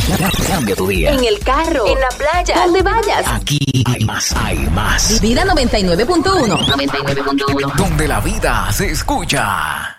Cambia tu día. En el carro, en la playa, donde vayas. Aquí hay más. Vida 99.1. 99.1. Donde la vida se escucha.